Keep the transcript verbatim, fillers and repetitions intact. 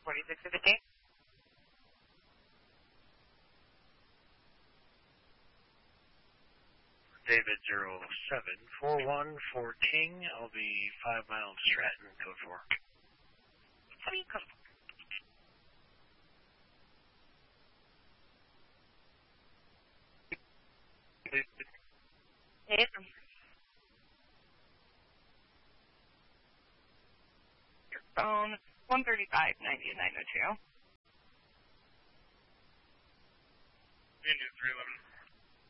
forty-six fifty. David zero seven four one for King. I'll be five miles Stratton, code four. Three, code four. Hit. Your phone, one thirty-five ninety nine oh two. India three eleven.